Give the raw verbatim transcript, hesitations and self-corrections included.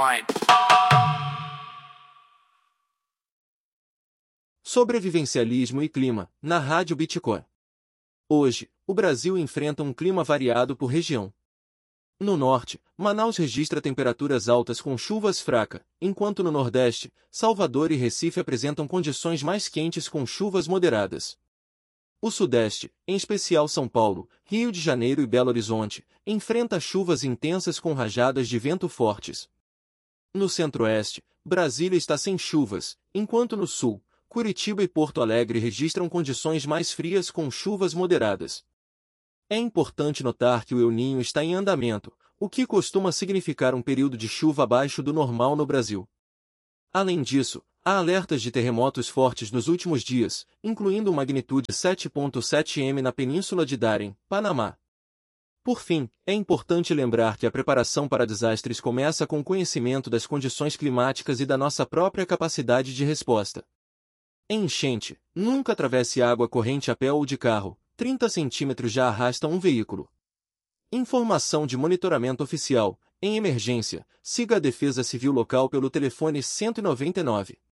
Sobrevivencialismo e clima, na Rádio Bitcoin. Hoje, o Brasil enfrenta um clima variado por região. No norte, Manaus registra temperaturas altas com chuvas fracas, enquanto no nordeste, Salvador e Recife apresentam condições mais quentes com chuvas moderadas. O sudeste, em especial São Paulo, Rio de Janeiro e Belo Horizonte, enfrenta chuvas intensas com rajadas de vento fortes. No centro-oeste, Brasília está sem chuvas, enquanto no sul, Curitiba e Porto Alegre registram condições mais frias com chuvas moderadas. É importante notar que o El Niño está em andamento, o que costuma significar um período de chuva abaixo do normal no Brasil. Além disso, há alertas de terremotos fortes nos últimos dias, incluindo magnitude sete ponto sete ême na Península de Darién, Panamá. Por fim, é importante lembrar que a preparação para desastres começa com o conhecimento das condições climáticas e da nossa própria capacidade de resposta. Em enchente, nunca atravesse água corrente a pé ou de carro, trinta centímetros já arrastam um veículo. Informação de monitoramento oficial. Em emergência, siga a Defesa Civil local pelo telefone cento e noventa e nove.